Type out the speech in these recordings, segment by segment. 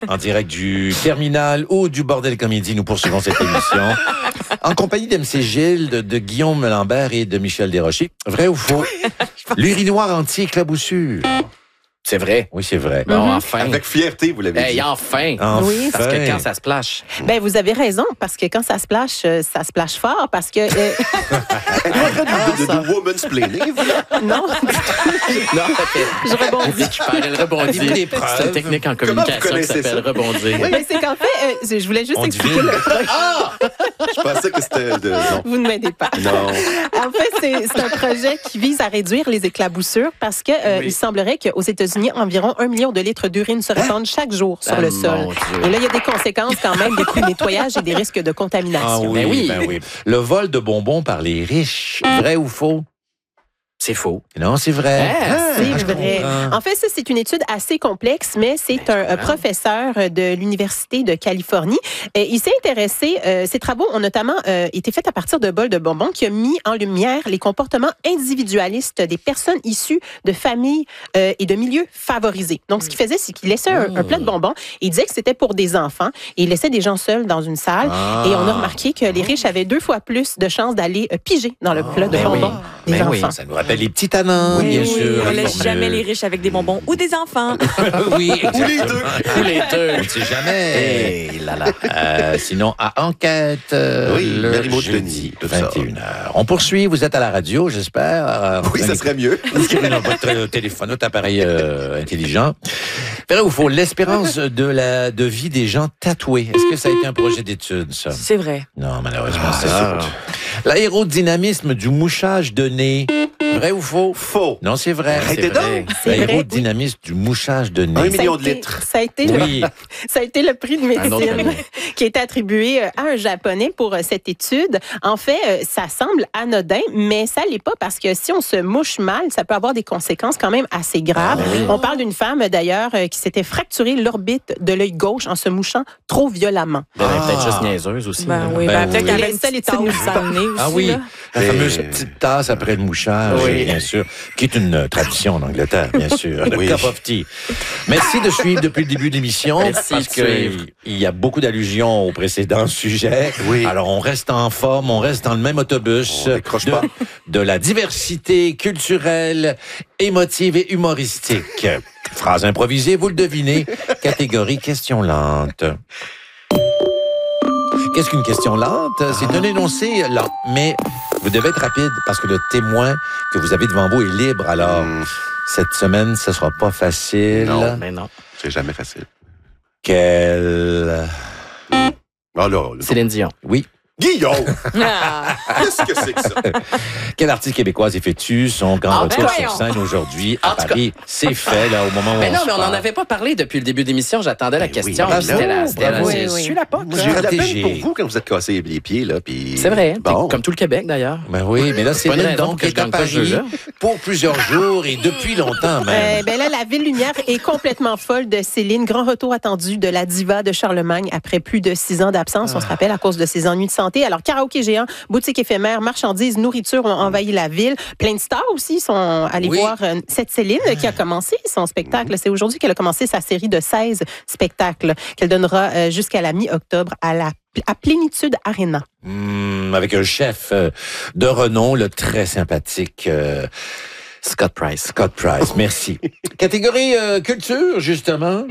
En direct du Terminal ou du Bordel Comédie, nous poursuivons cette émission. En compagnie d'MC Gilles, de Guillaume Lambert et de Michel Desrochers. Vrai ou faux? L'urinoir anti-éclaboussure. C'est vrai. Oui, c'est vrai. Bon, enfin. Avec fierté, vous l'avez dit. Hey, enfin. Oui. Parce que quand ça splash. Ben, vous avez raison, parce que quand ça splash fort, parce que... de woman's planning, vous là? non, Non, je rebondis. elle rebondit. C'est une technique en communication qui connaissez s'appelle ça? rebondir. Mais c'est qu'en fait, je voulais juste On expliquer devine. le projet. Je pensais que c'était de... Non. Vous ne m'aidez pas. Non. En fait, c'est un projet qui vise à réduire les éclaboussures parce que il semblerait qu'aux États-Unis, environ 1 million de litres d'urine se répandent chaque jour sur le sol. Mon Dieu. Et là, il y a des conséquences quand même, des coûts de nettoyage et des risques de Ah contamination. oui, Ben oui. ben oui. Le vol de bonbons par les riches, vrai ou faux? C'est faux. Non, c'est vrai. C'est je vrai. comprends. En fait, ça, c'est une étude assez complexe, mais c'est un professeur de l'Université de Californie. Il s'est intéressé, ses travaux ont notamment été faits à partir de bols de bonbons qui a mis en lumière les comportements individualistes des personnes issues de familles et de milieux favorisés. Donc, ce qu'il faisait, c'est qu'il laissait un plat de bonbons et il disait que c'était pour des enfants et il laissait des gens seuls dans une salle. Et on a remarqué que les riches avaient 2 fois plus de chances d'aller piger dans le plat de Ben bonbons des Ben oui, enfants. Ça nous rappelle les petits tanins, bien sûr. On laisse Formule. jamais les riches avec des bonbons ou des enfants. Oui, Ou les deux. Tous les deux. On ne sait jamais. Hey, là, là. Sinon, à Enquête, Oui, le Marie-Maud jeudi, Denis, tout ça. 21h. On poursuit, vous êtes à la radio, j'espère. Oui, ça serait mieux. Vous inscrivez dans votre téléphone, votre appareil intelligent. Vrai ou faux, l'espérance de vie des gens tatoués. Est-ce que ça a été un projet d'étude, ça? C'est vrai. Non, malheureusement, c'est faux. L'aérodynamisme du mouchage de nez. Vrai ou faux? Faux. Non, c'est vrai. Arrêtez C'est vrai. donc. C'est vrai, L'aérodynamisme du mouchage de nez. 1 Ça a million de été- litres. Ça a été, Oui. ça a été le prix de Un autre médecine nom. qui a été attribué à un Japonais pour cette étude. En fait, ça semble anodin, mais ça l'est pas parce que si on se mouche mal, ça peut avoir des conséquences quand même assez graves. On parle d'une femme d'ailleurs qui s'était fracturé l'orbite de l'œil gauche en se mouchant trop violemment. Elle est peut-être juste niaiseuse aussi. Ben là. oui, Ben peut-être oui. qu'elle Les avait une seules petite études tasse dans le nez aussi. Ah oui, là. la fameuse petite tasse après le mouchage, Oui. bien sûr, qui est une tradition en Angleterre, bien sûr. Le Oui. cup of tea. Merci de suivre depuis le début de l'émission, Merci parce de suivre. qu'il y a beaucoup d'allusions au précédent sujet. Oui. Alors, on reste en forme, on reste dans le même autobus. On décroche pas. De la diversité culturelle, émotive et humoristique. Phrase improvisée, vous le devinez. Catégorie question lente. Qu'est-ce qu'une question lente? C'est un énoncé lent, mais vous devez être rapide parce que le témoin que vous avez devant vous est libre. Alors, cette semaine, ce sera pas facile. Non. Mais non. C'est jamais facile. Quel... Oh là, Céline Dion. Oui. Guillaume! Ah. Qu'est-ce que c'est que ça? Quelle artiste québécoise effectue son grand Ah, ben retour voyons. sur scène aujourd'hui à En tout cas- Paris? C'est fait, là, au moment où Mais non, se mais on n'en parle. avait pas parlé depuis le début de l'émission. J'attendais la Ben question. oui, Puis c'était la... bravo. Oui, oui. Je suis la POC. J'ai eu de la peine Stratégie. pour vous quand vous êtes cassé les pieds, là. Puis... C'est vrai. Bon. Comme tout le Québec, d'ailleurs. Ben oui, mais là, C'est pas une Céline, raison donc, que je est à gagne pas ce Paris jeu-là. pour plusieurs jours et depuis longtemps, même. Ben là, la Ville Lumière est complètement folle de Céline. Grand retour attendu de la diva de Charlemagne après plus de 6 ans d'absence. On se rappelle à cause de ses ennuis de santé. Alors, karaoké géant, boutique éphémère, marchandises, nourriture ont envahi la ville. Plein de stars aussi sont allés Oui. voir cette Céline qui a commencé son spectacle. C'est aujourd'hui qu'elle a commencé sa série de 16 spectacles qu'elle donnera jusqu'à la mi-octobre à Plénitude Arena. Avec un chef de renom, le très sympathique Scott Price. Scott Price. Merci. Catégorie culture, justement.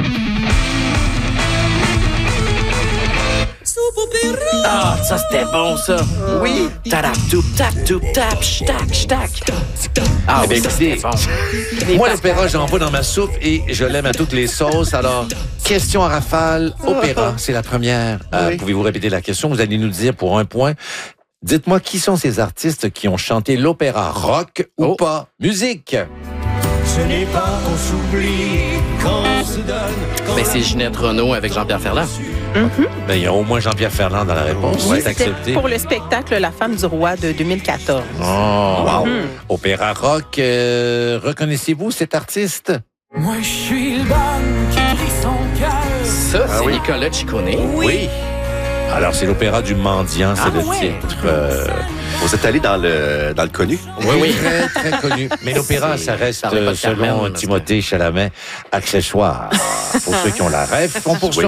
Ah, ça c'était bon, ça. Oui. Tadap, toup, tap, toup, tap, shtac, shtac. Ah, Eh oui, bien, ça c'était écoutez, bon. Moi, l'opéra, j'en vois dans ma soupe et je l'aime à toutes les sauces. Alors, question à rafale, opéra, c'est la première. Oui. Pouvez-vous répéter la question? Vous allez nous dire pour un point. Dites-moi qui sont ces artistes qui ont chanté l'opéra rock ou Oh. pas? Musique! Ce n'est pas qu'on s'oublie quand on se donne. Ben, c'est Ginette Renault avec Jean-Pierre Ferland. Ben, il y a au moins Jean-Pierre Ferland dans la réponse. Oui, c'est c'était accepté. pour le spectacle La femme du roi de 2014. Oh, wow. Opéra rock, reconnaissez-vous cet artiste? Moi, je suis le bon qui crie son cœur. Ça, c'est oui. Nicolas Ciccone. Oui. Alors, c'est l'opéra du mendiant, c'est Ah, le ouais. titre. Vous êtes allé dans le connu? Oui, oui. Très, très connu. Mais l'opéra, ça reste, Ça va pas de selon Carmen, parce Timothée Chalamet, accessoire. Pour ceux qui ont la rêve, on poursuit.